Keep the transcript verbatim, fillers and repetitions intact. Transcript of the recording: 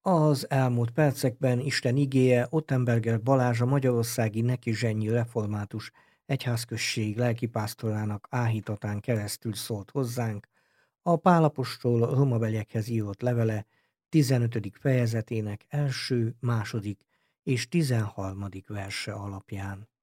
Az elmúlt percekben Isten igéje Ottenberger Balázs, a magyarországi Nekizsenyi Református Egyházközség lelkipásztorának áhítatán keresztül szólt hozzánk a Pál apostol romabeliekhez írott levele tizenötödik fejezetének első, második és tizenharmadik verse alapján.